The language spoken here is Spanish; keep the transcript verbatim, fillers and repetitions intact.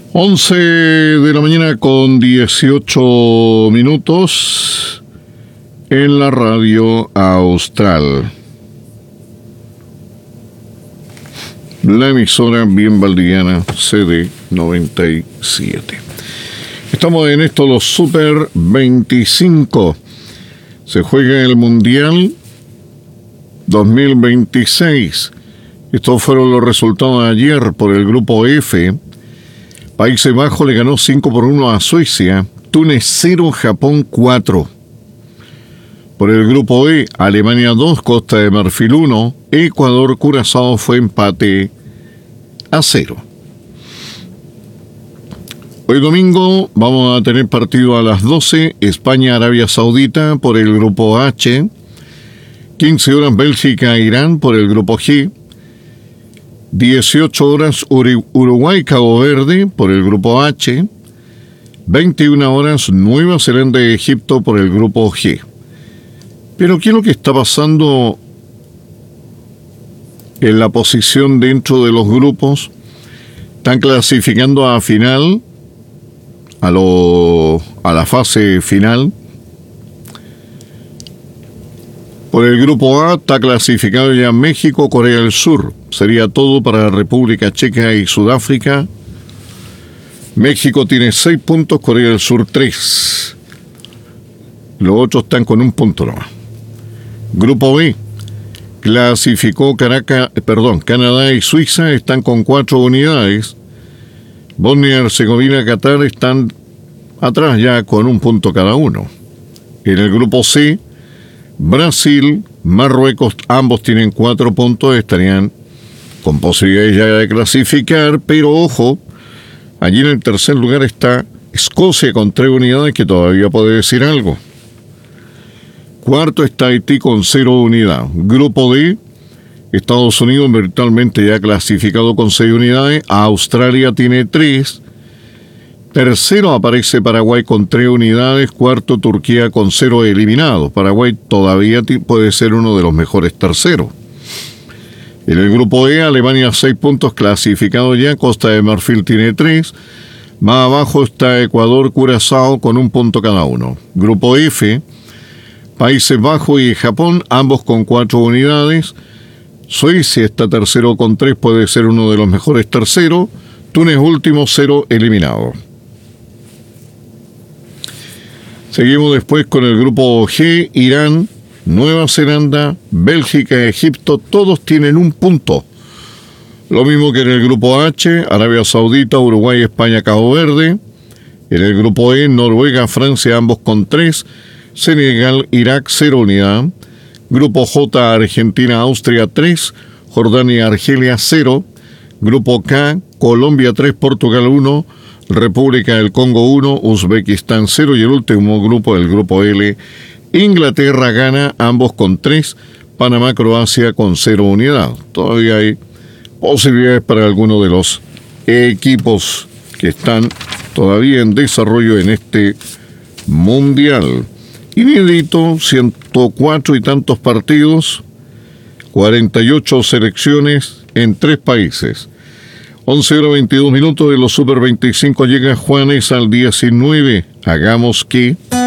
once de la mañana con dieciocho minutos en la radio Austral. La emisora bien valdiviana C D noventa y siete. Estamos en esto los Super veinticinco. Se juega el Mundial dos mil veintiséis. Estos fueron los resultados de ayer por el grupo F. Países Bajos le ganó cinco por uno a Suecia. Túnez cero, Japón cuatro. Por el grupo E, Alemania dos, Costa de Marfil uno. Ecuador, Curazao fue empate a cero. Hoy domingo vamos a tener partido a las doce, España-Arabia Saudita por el grupo H, quince horas Bélgica-Irán por el grupo G, dieciocho horas Uruguay-Cabo Verde por el grupo H, veintiuna horas Nueva Zelanda-Egipto por el grupo G. Pero ¿qué es lo que está pasando en la posición dentro de los grupos? Están clasificando a final, a, lo, a la fase final. Por el grupo A está clasificado ya México, Corea del Sur. Sería todo para República Checa y Sudáfrica. México tiene seis puntos, Corea del Sur tres. Los otros están con un punto nomás. Grupo B. Clasificó Caracas, perdón, Canadá y Suiza están con cuatro unidades. Bosnia y Herzegovina y Qatar están atrás ya con un punto cada uno. En el grupo C, Brasil, Marruecos, ambos tienen cuatro puntos, estarían con posibilidades ya de clasificar, pero ojo, allí en el tercer lugar está Escocia con tres unidades que todavía puede decir algo. Cuarto está Haití con cero unidades. Grupo D, Estados Unidos virtualmente ya clasificado con seis unidades. Australia tiene tres. Tercero aparece Paraguay con tres unidades. Cuarto, Turquía con cero eliminados. Paraguay todavía puede ser uno de los mejores terceros. En el grupo E, Alemania seis puntos clasificado ya. Costa de Marfil tiene tres. Más abajo está Ecuador, Curazao con un punto cada uno. Grupo F, Países Bajos y Japón, ambos con cuatro unidades. Suecia está tercero con tres, puede ser uno de los mejores terceros. Túnez último, cero eliminado. Seguimos después con el grupo G, Irán, Nueva Zelanda, Bélgica, Egipto, todos tienen un punto. Lo mismo que en el grupo H, Arabia Saudita, Uruguay, España, Cabo Verde. En el grupo E, Noruega, Francia, ambos con tres. Senegal, Irak, cero unidad. Grupo J, Argentina, Austria, tres. Jordania, Argelia, cero. Grupo K, Colombia, tres. Portugal, uno. República del Congo, uno. Uzbekistán, cero. Y el último grupo, el grupo L, Inglaterra, Ghana, ambos con tres. Panamá, Croacia, con cero unidad. Todavía hay posibilidades para algunos de los equipos que están todavía en desarrollo en este mundial. Inédito, ciento cuatro y tantos partidos, cuarenta y ocho selecciones en tres países. once horas veintidós minutos de los Super veinticinco llega Juanes al diecinueve. Hagamos que...